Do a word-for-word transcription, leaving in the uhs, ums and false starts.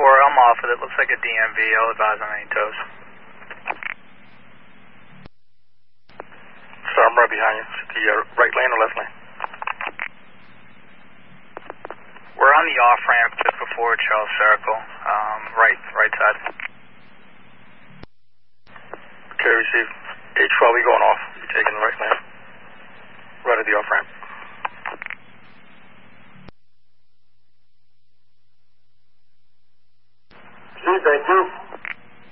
four, I'm off of it. Looks like a D M V. I'll advise on any tows. Sir, I'm right behind you. The uh, right lane or left lane? We're on the off-ramp just before Charles Circle. Um, right, right side. Okay, receive. H twelve, we going off. You're taking the right lane.